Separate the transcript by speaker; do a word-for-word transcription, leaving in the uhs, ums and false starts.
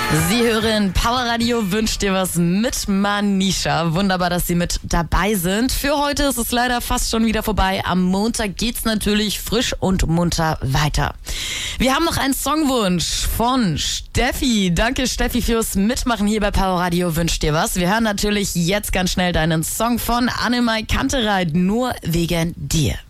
Speaker 1: Sie hören Power Radio wünscht dir was mit Manisha. Wunderbar, dass Sie mit dabei sind. Für heute ist es leider fast schon wieder vorbei. Am Montag geht's natürlich frisch und munter weiter. Wir haben noch einen Songwunsch von Steffi. Danke Steffi fürs Mitmachen hier bei Power Radio wünscht dir was. Wir hören natürlich jetzt ganz schnell deinen Song von Annemai Kantereit, nur wegen dir.